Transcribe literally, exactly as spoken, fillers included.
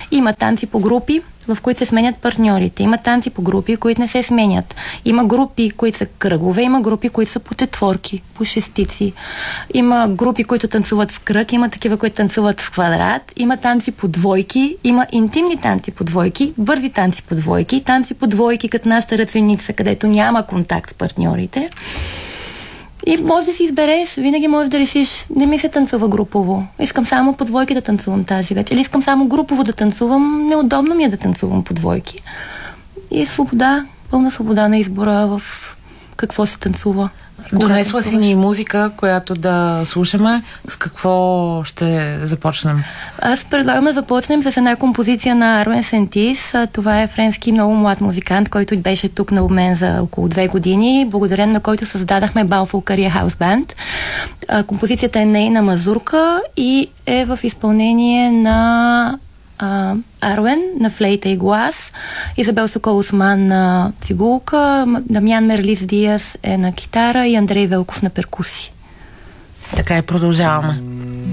Има танци по групи, в които се сменят партньорите. Има танци по групи, които не се сменят. Има групи, които са кръгове, има групи, които са по четворки, по шестици. Има групи, които танцуват в кръг, има такива, които танцуват в квадрат. Има танци по двойки, има интимни танци по двойки, бързи танци по двойки, танци по двойки, като нашата ръценица, където няма контакт с партньорите. И може да си избереш, винаги можеш да решиш, не ми се танцува групово. Искам само по двойки да танцувам тази вечер. Или искам само групово да танцувам, неудобно ми е да танцувам по двойки. И свобода, пълна свобода на избора в какво се танцува. Донесла си ни музика, която да слушаме. С какво ще започнем? Аз предлагам да започнем с една композиция на Аруен Сентис. Това е френски много млад музикант, който беше тук на обмен за около две години, благодарен на който създадахме Балфулкария Хаус Банд. Композицията е нейна мазурка и е в изпълнение на Uh, Аруен на флейта и глас, Изабел Сокол Осман на цигулка, Дамян Мерлис Диас е на китара и Андрей Велков на перкусии. Така и продължаваме.